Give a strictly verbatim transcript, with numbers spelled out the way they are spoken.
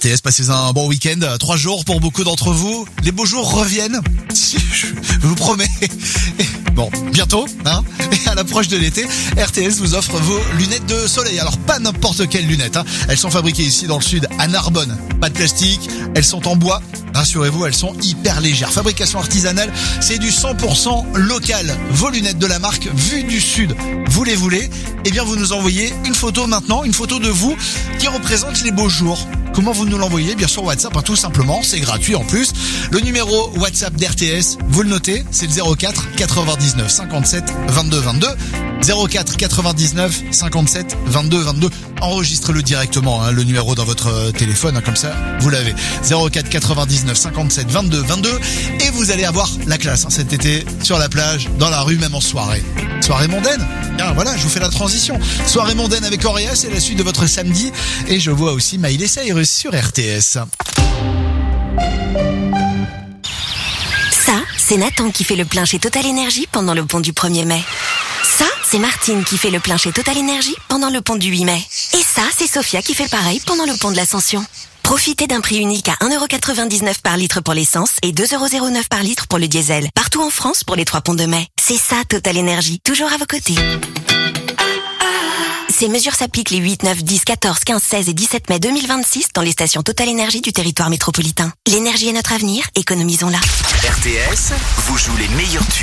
T S. Passez un bon week-end. Trois jours pour beaucoup d'entre vous. Les beaux jours reviennent. Je vous promets. Bon, bientôt, hein. Et à l'approche de l'été, R T S vous offre vos lunettes de soleil. Alors pas n'importe quelles lunettes, hein. Elles sont fabriquées ici dans le sud, à Narbonne. Pas de plastique. Elles sont en bois. Rassurez-vous, elles sont hyper légères. Fabrication artisanale, c'est du cent pour cent local. Vos lunettes de la marque Vue du Sud. Vous les voulez? Eh bien, vous nous envoyez une photo maintenant, une photo de vous qui représente les beaux jours. Comment vous nous l'envoyez? Bien sûr WhatsApp, hein, tout simplement, c'est gratuit en plus. Le numéro WhatsApp d'R T S, vous le notez, c'est le zéro quatre quatre-vingt-dix-neuf cinquante-sept vingt-deux vingt-deux. zéro quatre quatre-vingt-dix-neuf cinquante-sept vingt-deux vingt-deux. Enregistrez-le directement, hein, le numéro dans votre téléphone, hein, comme ça vous l'avez. zéro quatre quatre-vingt-dix-neuf cinquante-sept vingt-deux vingt-deux. Et vous allez avoir la classe, hein, cet été, sur la plage, dans la rue, même en soirée. Soirée mondaine. Bien, voilà, je vous fais la transition. Soirée mondaine avec Auréa, c'est la suite de votre samedi. Et je vois aussi Miley Cyrus sur R T S. Ça, c'est Nathan qui fait le plein chez Total Énergie pendant le pont du premier mai. Ça, c'est Martine qui fait le plein chez Total Énergie pendant le pont du huit mai. Et ça, c'est Sophia qui fait pareil pendant le pont de l'Ascension. Profitez d'un prix unique à un euro quatre-vingt-dix-neuf par litre pour l'essence et deux euros zéro neuf par litre pour le diesel. Partout en France pour les trois ponts de mai. C'est ça, Total Énergie. Toujours à vos côtés. Ces mesures s'appliquent les huit, neuf, dix, quatorze, quinze, seize et dix-sept mai deux mille vingt-six dans les stations Total Énergie du territoire métropolitain. L'énergie est notre avenir, économisons-la. R T S vous joue les meilleurs tubes.